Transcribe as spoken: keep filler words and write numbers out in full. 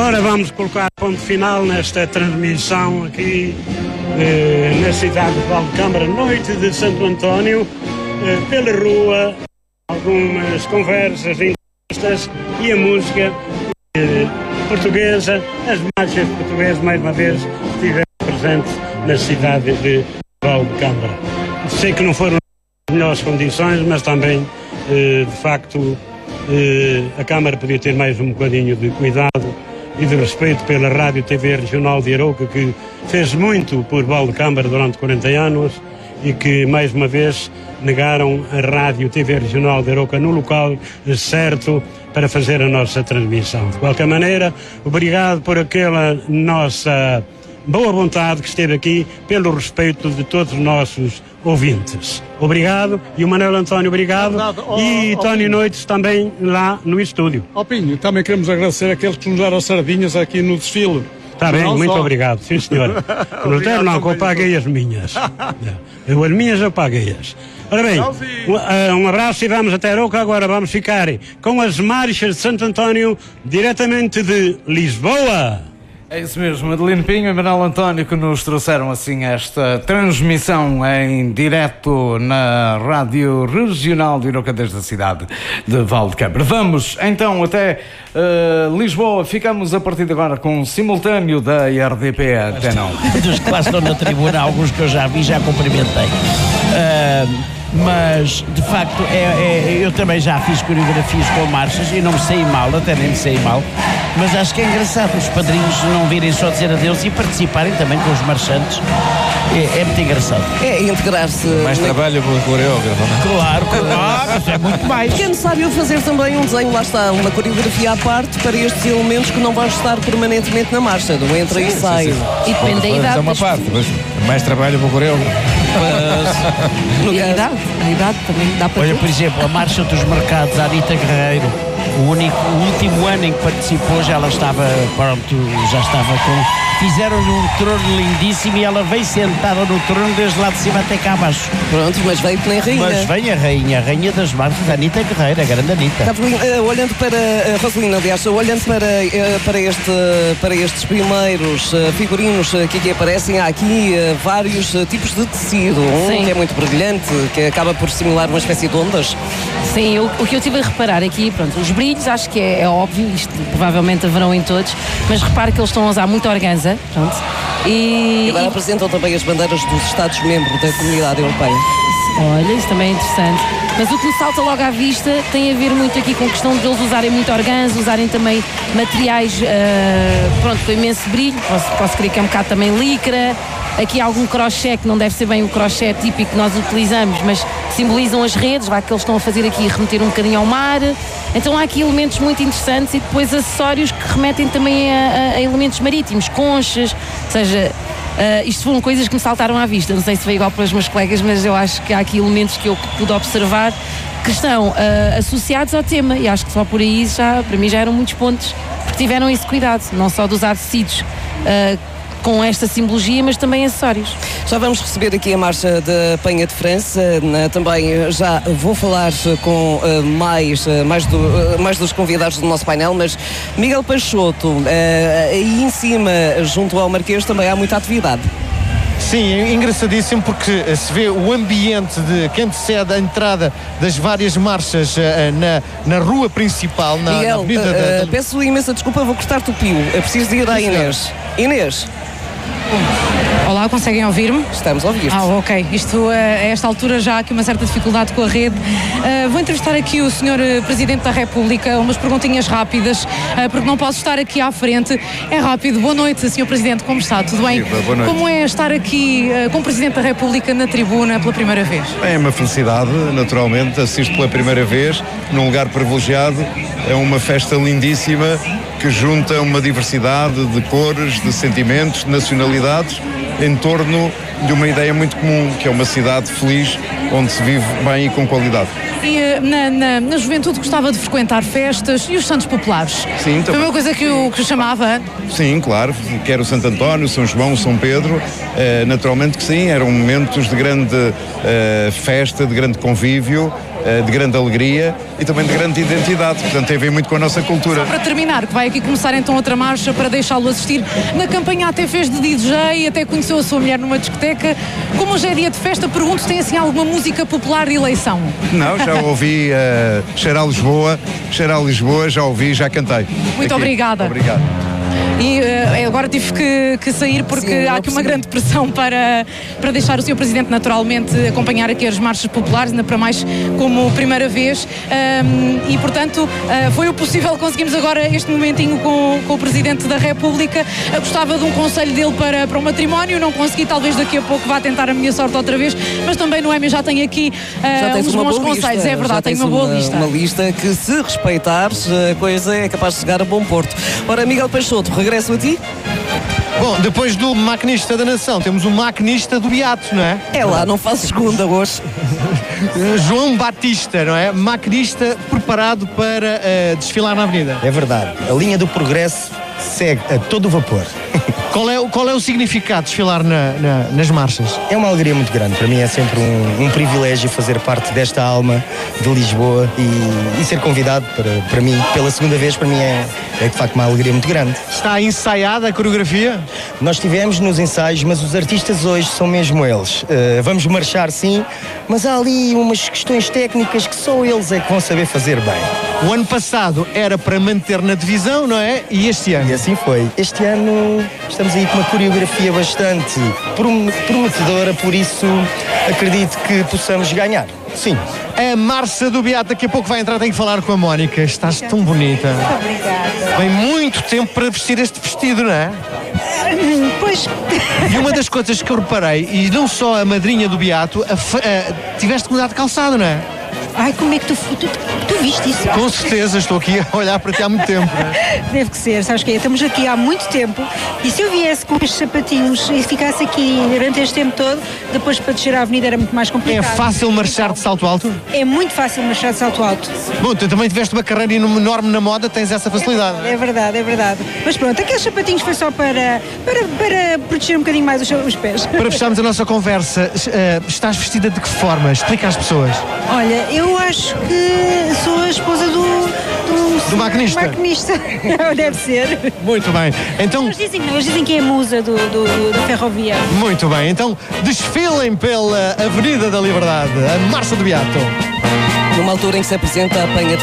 Agora vamos colocar ponto final nesta transmissão aqui eh, na cidade de Valdecâmara, noite de Santo António, eh, pela rua, algumas conversas, entrevistas e a música eh, portuguesa, as marchas portuguesas mais uma vez estiveram presentes na cidade de Valdecâmara. Sei que não foram as melhores condições, mas também, eh, de facto, eh, a Câmara podia ter mais um bocadinho de cuidado e de respeito pela Rádio T V Regional de Arouca, que fez muito por Valdecâmara durante quarenta anos e que, mais uma vez, negaram a Rádio T V Regional de Arouca no local certo para fazer a nossa transmissão. De qualquer maneira, obrigado por aquela nossa boa vontade que esteve aqui, pelo respeito de todos os nossos ouvintes. Obrigado. E o Manuel António, obrigado. obrigado. Oh, e oh, Tony Noites também lá no estúdio. Ó oh, Pinho, também queremos agradecer aqueles que nos deram sardinhas aqui no desfile. Está bem, muito só. Obrigado, sim senhor. Não deram não, que eu paguei as minhas. eu, as minhas eu paguei-as. Ora bem, um, um abraço e vamos até Arouca. Agora vamos ficar com as marchas de Santo António, diretamente de Lisboa. É isso mesmo, Adelino Pinho e Manuel António, que nos trouxeram assim esta transmissão em direto na Rádio Regional de Arouca, desde a cidade de Valdecâmara. Vamos então até uh, Lisboa. Ficamos a partir de agora com um simultâneo da R D P até não. Dos que lá estão na tribuna, alguns que eu já vi, já cumprimentei. Uh... Mas, de facto, é, é, eu também já fiz coreografias com marchas e não me saí mal, até nem me saí mal, mas acho que é engraçado os padrinhos não virem só dizer adeus e participarem também com os marchantes. É, é muito engraçado. É integrar-se. Mais trabalho para o coreógrafo, não é? Claro, claro, é muito mais. É necessário fazer também um desenho, lá está, uma coreografia à parte para estes elementos que não vão estar permanentemente na marcha, do entra sim, e sai. Sim, sim. E depende da idade. É uma parte, mas mais trabalho para o coreógrafo. Mas, e a idade, a idade também dá para olha, tudo. Por exemplo, a Marcha dos Mercados, a Anita Guerreiro, o, único, o último ano em que participou, já ela estava, pronto, já estava com... Fizeram-lhe um trono lindíssimo e ela veio sentada no trono desde lá de cima até cá abaixo. Pronto, mas veio que nem rainha. Mas veio a rainha, a rainha das marchas, a Anita Guerreiro, a grande Anita. Uh, olhando para, uh, Rosalina, aliás, olhando para, uh, para, este, para estes primeiros uh, figurinos uh, que aqui aparecem, há aqui uh, vários uh, tipos de tecido. Um que é muito brilhante, que acaba por simular uma espécie de ondas. Sim, eu, o que eu tive a reparar aqui, pronto, os brilhos acho que é, é óbvio, isto provavelmente haverão em todos, mas repare que eles estão a usar muito organza, pronto. E, e agora e... apresentam também as bandeiras dos Estados-membros da Comunidade Europeia. Olha, isso também é interessante. Mas o que me salta logo à vista tem a ver muito aqui com a questão de eles usarem muito organza, usarem também materiais, uh, pronto, com imenso brilho, posso, posso crer que é um bocado também licra. Aqui há algum crochê que não deve ser bem o crochê típico que nós utilizamos, mas simbolizam as redes, vai que eles estão a fazer aqui e remeter um bocadinho ao mar. Então há aqui elementos muito interessantes e depois acessórios que remetem também a, a elementos marítimos, conchas, ou seja, uh, isto foram coisas que me saltaram à vista. Não sei se foi igual para os meus colegas, mas eu acho que há aqui elementos que eu pude observar que estão uh, associados ao tema e acho que só por aí já, para mim já eram muitos pontos, porque tiveram esse cuidado, não só de usar tecidos uh, com esta simbologia, mas também acessórios. Já vamos receber aqui a marcha da Penha de França, né? Também já vou falar com uh, mais, uh, mais, do, uh, mais dos convidados do nosso painel, mas Miguel Peixoto, uh, aí em cima, junto ao Marquês, também há muita atividade. Sim, engraçadíssimo porque se vê o ambiente de que antecede a entrada das várias marchas uh, na, na rua principal, na, Miguel, na avenida uh, da, da... peço imensa desculpa, vou cortar-te o pio. Eu preciso de ir à Inês. Inês. Olá, conseguem ouvir-me? Estamos a ouvir-te. Ah, ok. Isto, a esta altura, já há aqui uma certa dificuldade com a rede. Uh, vou entrevistar aqui o senhor Presidente da República, umas perguntinhas rápidas, uh, porque não posso estar aqui à frente. É rápido. Boa noite, senhor Presidente, como está? Tudo bem? Sim, boa noite. Como é estar aqui uh, com o Presidente da República na tribuna pela primeira vez? É uma felicidade, naturalmente. Assisto pela primeira vez, num lugar privilegiado. É uma festa lindíssima que junta uma diversidade de cores, de sentimentos, de nacionalidades, em torno de uma ideia muito comum, que é uma cidade feliz, onde se vive bem e com qualidade. E na, na, na juventude gostava de frequentar festas e os santos populares? Sim, foi uma coisa que o, que o chamava? Sim, claro, quer o Santo António, São João, São Pedro, eh, naturalmente que sim, eram momentos de grande eh, festa, de grande convívio, uh, de grande alegria e também de grande identidade. Portanto, tem a ver muito com a nossa cultura. Só para terminar, que vai aqui começar então outra marcha para deixá-lo assistir. Na campanha até fez de D J, até conheceu a sua mulher numa discoteca. Como hoje é dia de festa, pergunto se tem assim alguma música popular de eleição. Não, já ouvi uh, Cheira a Lisboa, Cheira a Lisboa, já ouvi, já cantei. Muito aqui. Obrigada. Obrigado. E uh, agora tive que, que sair porque Sim, há aqui uma grande pressão para, para deixar o senhor Presidente naturalmente acompanhar aqui as marchas populares, ainda para mais como primeira vez. Um, e portanto uh, foi o possível, conseguimos agora este momentinho com, com o Presidente da República. Eu gostava de um conselho dele para, para o matrimónio, não consegui, talvez daqui a pouco vá tentar a minha sorte outra vez, mas também Noémia já tem aqui uh, uns bons conselhos, é verdade, tem uma boa uma, lista. Uma lista que, se respeitares, a coisa é capaz de chegar a bom porto. Ora, Miguel Peixoto, regresso a ti. Bom, depois do maquinista da nação, temos o maquinista do Beato, não é? É lá, não faço segunda hoje. João Batista, não é? Maquinista preparado para uh, desfilar na avenida. É verdade. A linha do progresso segue a todo o vapor. Qual é, qual é o significado de desfilar na, na, nas marchas? É uma alegria muito grande. Para mim é sempre um, um privilégio fazer parte desta alma de Lisboa e, e ser convidado para, para mim, pela segunda vez, para mim é, é de facto uma alegria muito grande. Está ensaiada a coreografia? Nós tivemos nos ensaios, mas os artistas hoje são mesmo eles. Uh, vamos marchar sim, mas há ali umas questões técnicas que só eles é que vão saber fazer bem. O ano passado era para manter na divisão, não é? E este ano? E assim foi. Este ano estamos aí com uma coreografia bastante prometedora, por isso acredito que possamos ganhar. Sim. A Marcha do Beato daqui a pouco vai entrar, tenho que falar com a Mónica. Estás tão bonita. Obrigada. Vem muito tempo para vestir este vestido, não é? Pois. E uma das coisas que eu reparei, e não só a madrinha do Beato, a, a, tiveste que mudar de calçado, não é? Ai, como é que tu, tu, tu viste isso? Com certeza, estou aqui a olhar para ti há muito tempo, não é? Deve que ser, sabes que estamos aqui há muito tempo e se eu viesse com estes sapatinhos e ficasse aqui durante este tempo todo, depois para descer a avenida era muito mais complicado. É fácil marchar de salto alto? É muito fácil marchar de salto alto. Bom, tu também tiveste uma carreira enorme na moda, tens essa facilidade. É verdade, é verdade. Mas pronto, aqueles sapatinhos foi só para, para, para proteger um bocadinho mais os, os pés. Para fecharmos a nossa conversa, uh, estás vestida de que forma? Explica às pessoas. Olha, eu acho que sou a esposa do... Do, do maquinista. maquinista. Deve ser. Muito bem. Então... Eles dizem, eles dizem que é a musa do, do, da ferrovia. Muito bem. Então desfilem pela Avenida da Liberdade, a Marcha do Beato. Numa altura em que se apresenta a apanha